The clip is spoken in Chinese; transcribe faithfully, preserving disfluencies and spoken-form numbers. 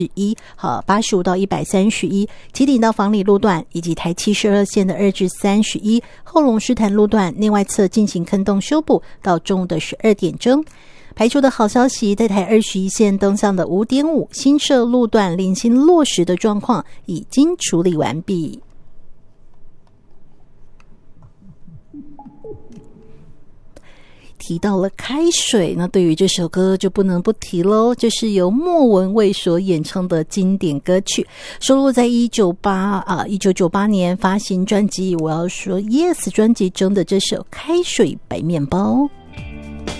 一好八十五到一百三十一，旗顶到房里路段以及台七十二线的二至三十一，后龙狮潭路段内外侧进行坑洞修补，到中午的十二点钟。排除的好消息，在台二十一线东向的五点五新社路段零星落实的状况已经处理完毕。提到了开水，那对于这首歌就不能不提咯，这是由莫文蔚所演唱的经典歌曲，收录在一九八啊一九九八年发行专辑《我要说 Yes》专辑中的这首《开水白面包》。